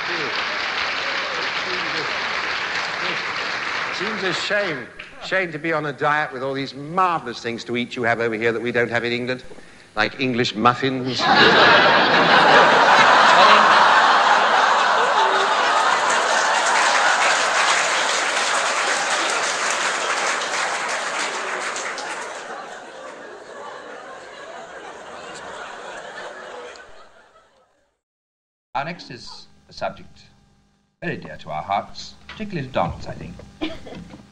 It seems a shame. Shame to be on a diet with all these marvellous things to eat you have over here that we don't have in England, like English muffins. Our next is a subject very dear to our hearts, particularly to Donald's, I think.